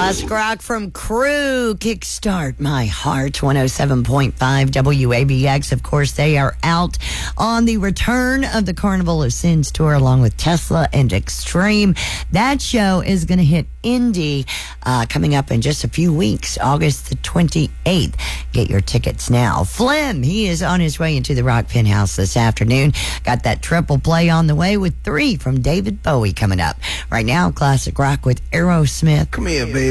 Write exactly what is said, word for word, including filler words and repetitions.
Classic rock from Crew, Kickstart My Heart, one oh seven point five W A B X. Of course, they are out on the Return of the Carnival of Sins tour along with Tesla and Extreme. That show is going to hit Indy uh, coming up in just a few weeks, August the twenty-eighth. Get your tickets now. Flem, he is on his way into the Rock Penthouse this afternoon. Got that triple play on the way with three from David Bowie coming up. Right now, classic rock with Aerosmith. Come here, baby.